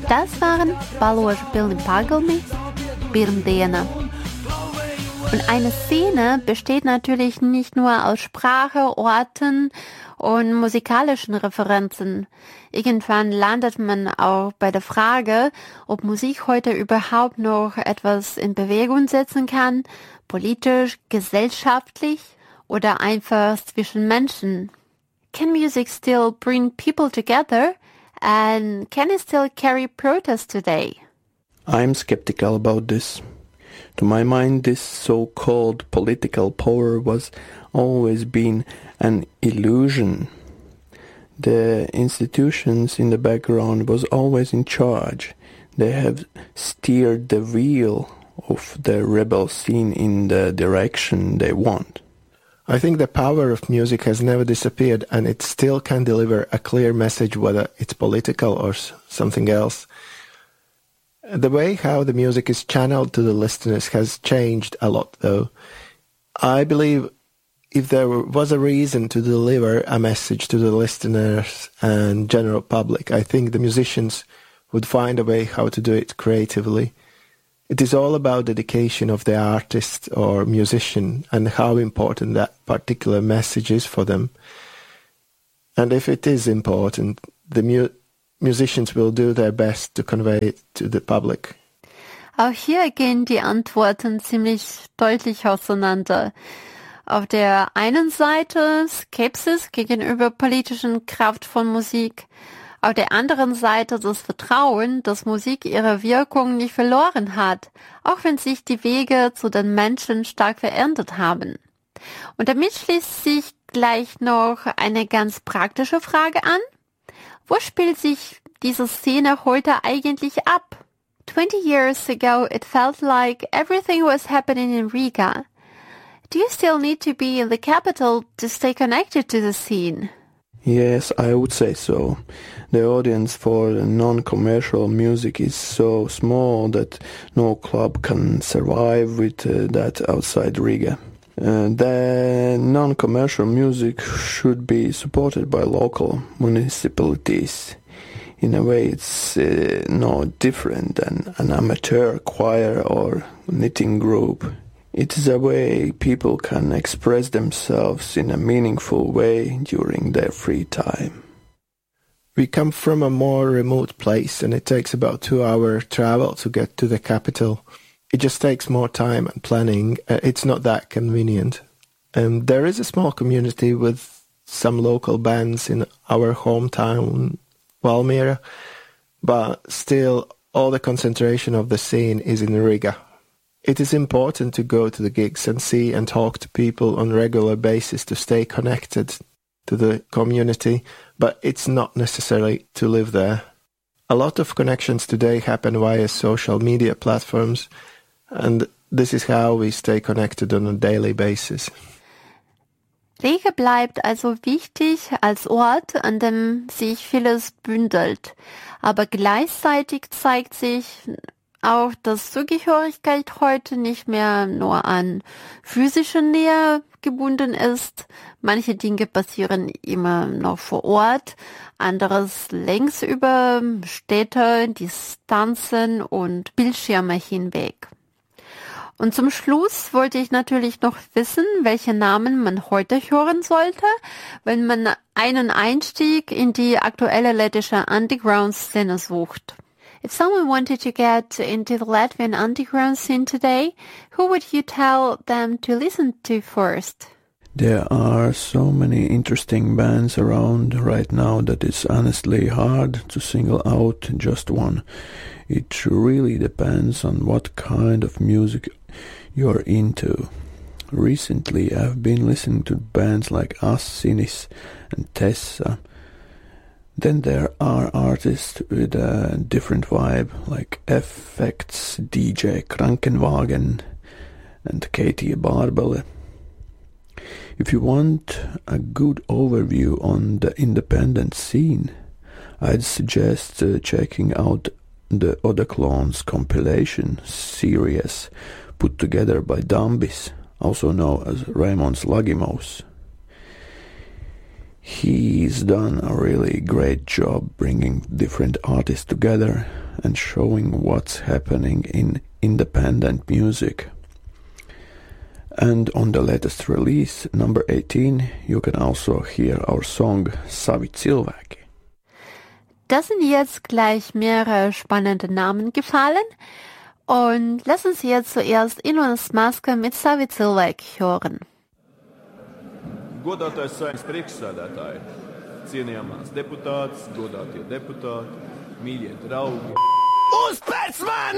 Das waren Balloži pilni pagalmi, Pirmdiena. Und eine Szene besteht natürlich nicht nur aus Sprache, Orten und musikalischen Referenzen. Irgendwann landet man auch bei der Frage, ob Musik heute überhaupt noch etwas in Bewegung setzen kann, politisch, gesellschaftlich oder einfach zwischen Menschen. Can music still bring people together? And can it still carry protest today? I'm skeptical about this. To my mind, this so-called political power was always been an illusion. The institutions in the background was always in charge. They have steered the wheel of the rebel scene in the direction they want. I think the power of music has never disappeared, and it still can deliver a clear message, whether it's political or something else. The way how the music is channeled to the listeners has changed a lot, though. I believe if there was a reason to deliver a message to the listeners and general public, I think the musicians would find a way how to do it creatively. It is all about dedication of the artist or musician and how important that particular message is for them. And if it is important, the musicians will do their best to convey it to the public. Auch hier gehen die Antworten ziemlich deutlich auseinander. Auf der einen Seite Skepsis gegenüber politischen Kraft von Musik, auf der anderen Seite das Vertrauen, dass Musik ihre Wirkung nicht verloren hat, auch wenn sich die Wege zu den Menschen stark verändert haben. Und damit schließt sich gleich noch eine ganz praktische Frage an. Wo spielt sich diese Szene heute eigentlich ab? 20 years ago, it felt like everything was happening in Riga. Do you still need to be in the capital to stay connected to the scene? Yes, I would say so. The audience for non-commercial music is so small that no club can survive with that outside Riga. The non-commercial music should be supported by local municipalities. In a way, it's no different than an amateur choir or knitting group. It is a way people can express themselves in a meaningful way during their free time. We come from a more remote place, and it takes about 2-hour travel to get to the capital. It just takes more time and planning. It's not that convenient. There is a small community with some local bands in our hometown, Valmiera, but still all the concentration of the scene is in Riga. It is important to go to the gigs and see and talk to people on a regular basis to stay connected to the community, but it's not necessary to live there. A lot of connections today happen via social media platforms, and this is how we stay connected on a daily basis. Riga bleibt also wichtig als Ort, an dem sich vieles bündelt. Aber gleichzeitig zeigt sich auch, dass Zugehörigkeit heute nicht mehr nur an physische Nähe gebunden ist. Manche Dinge passieren immer noch vor Ort, anderes längst über Städte, Distanzen und Bildschirme hinweg. Und zum Schluss wollte ich natürlich noch wissen, welche Namen man heute hören sollte, wenn man einen Einstieg in die aktuelle lettische Underground-Szene sucht. If someone wanted to get into the Latvian underground scene today, who would you tell them to listen to first? There are so many interesting bands around right now that it's honestly hard to single out just one. It really depends on what kind of music you're into. Recently I've been listening to bands like Assinis and Tessa. Then there are artists with a different vibe like Effects, DJ Krankenwagen and Katie Barbele. If you want a good overview on the independent scene, I'd suggest checking out the Odaclones compilation series put together by Dambis, also known as Raimons Lagimos. He's done a really great job bringing different artists together and showing what's happening in independent music. And on the latest release, number 18, you can also hear our song Savi cilvēki. Das sind jetzt gleich mehrere spannende Namen gefallen. Und lass uns jetzt zuerst Ilonas Maske mit Savi cilvēki hören. Godātais Saeimas priekšsēdētāji, cienījamās deputātes, godātie deputāti, mīļie draugi. Uzpēc man!